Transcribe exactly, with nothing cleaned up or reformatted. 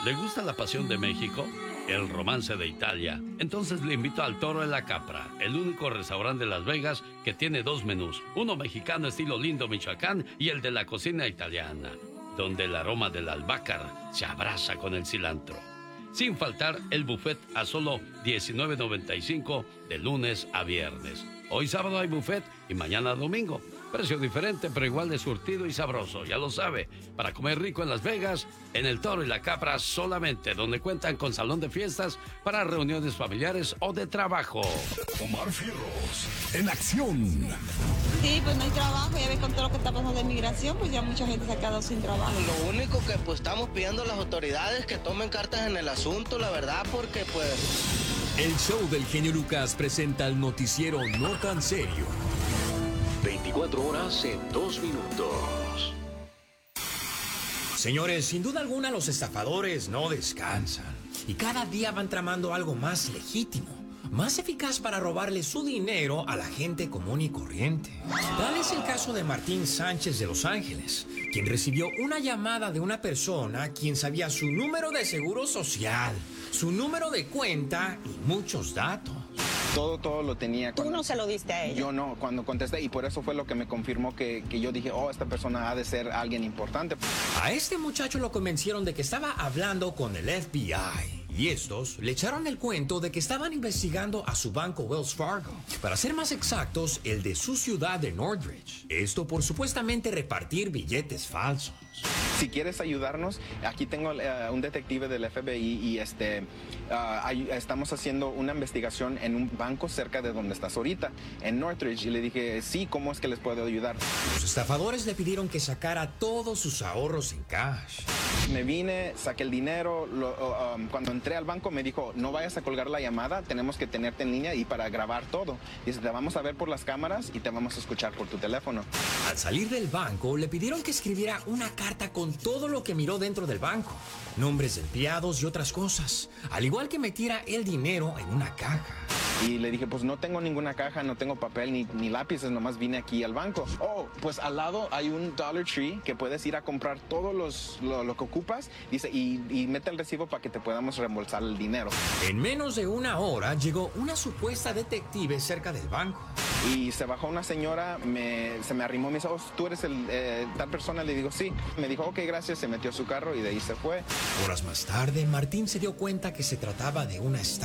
¿Le gusta la pasión de México? El romance de Italia. Entonces le invito al Toro de la Capra, el único restaurante de Las Vegas que tiene dos menús, uno mexicano estilo Lindo, Michoacán, y el de la cocina italiana, donde el aroma del albácar se abraza con el cilantro. Sin faltar el buffet a solo diecinueve noventa y cinco de lunes a viernes. Hoy sábado hay buffet y mañana domingo. Precio diferente, pero igual de surtido y sabroso, ya lo sabe. Para comer rico en Las Vegas, en el Toro y la Capra solamente, donde cuentan con salón de fiestas para reuniones familiares o de trabajo. Omar Fierros, en acción. Sí, pues no hay trabajo, ya ves con todo lo que está pasando de inmigración, pues ya mucha gente se ha quedado sin trabajo. Lo único que pues estamos pidiendo a las autoridades que tomen cartas en el asunto, la verdad, porque pues... El show del genio Lucas presenta el noticiero No Tan Serio. veinticuatro horas en dos minutos. Señores, sin duda alguna los estafadores no descansan y cada día van tramando algo más legítimo, más eficaz para robarle su dinero a la gente común y corriente. Tal es el caso de Martín Sánchez de Los Ángeles, quien recibió una llamada de una persona quien sabía su número de seguro social, su número de cuenta y muchos datos. Todo, todo lo tenía. Tú no se lo diste a ella. Yo no, cuando contesté, y por eso fue lo que me confirmó que, que yo dije, oh, esta persona ha de ser alguien importante. A este muchacho lo convencieron de que estaba hablando con el F B I. Y estos le echaron el cuento de que estaban investigando a su banco Wells Fargo. Para ser más exactos, el de su ciudad de Northridge. Esto por supuestamente repartir billetes falsos. Si quieres ayudarnos, aquí tengo uh, un detective del F B I y este, uh, hay, estamos haciendo una investigación en un banco cerca de donde estás ahorita, en Northridge. Y le dije, sí, ¿cómo es que les puedo ayudar? Los estafadores le pidieron que sacara todos sus ahorros en cash. Me vine, saqué el dinero, lo, uh, um, cuando entré al banco me dijo, no vayas a colgar la llamada, tenemos que tenerte en línea y para grabar todo. Dice, te vamos a ver por las cámaras y te vamos a escuchar por tu teléfono. Al salir del banco, le pidieron que escribiera una carta con todo lo que miró dentro del banco, nombres de empleados y otras cosas, al igual que metiera el dinero en una caja. Y le dije, pues no tengo ninguna caja, no tengo papel ni, ni lápices, nomás vine aquí al banco. Oh, pues al lado hay un Dollar Tree que puedes ir a comprar todo los, lo, lo que ocupas, dice, y, y mete el recibo para que te podamos reembolsar el dinero. En menos de una hora llegó una supuesta detective cerca del banco. Y se bajó una señora, me, se me arrimó, me dice, oh, ¿tú eres el, eh, tal persona? Le digo, sí. Me dijo, ok, gracias, se metió a su carro y de ahí se fue. Horas más tarde, Martín se dio cuenta que se trataba de una estafa.